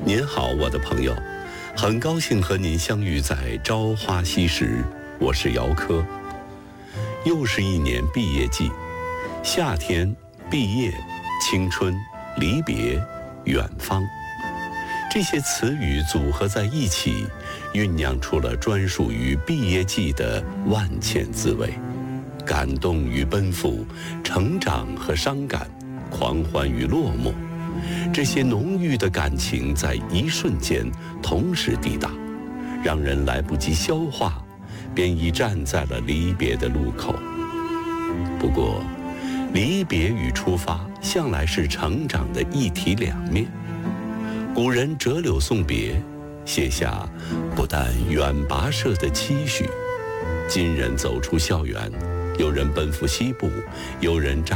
您好，我的朋友，很高兴和您相遇在朝花夕拾，我是姚科。又是一年毕业季，夏天、毕业、青春、离别、远方，这些词语组合在一起，酝酿出了专属于毕业季的万千滋味，感动与奔赴，成长和伤感，狂欢与落寞。这些浓郁的感情在一瞬间同时抵达，让人来不及消化，便已站在了离别的路口。不过，离别与出发向来是成长的一体两面。古人折柳送别，写下不但远跋涉的期许；今人走出校园，有人奔赴西部，有人